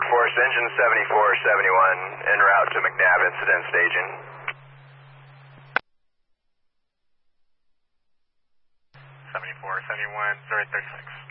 Workforce, engine 7471, en route to McNabb incident staging. 7471, 036.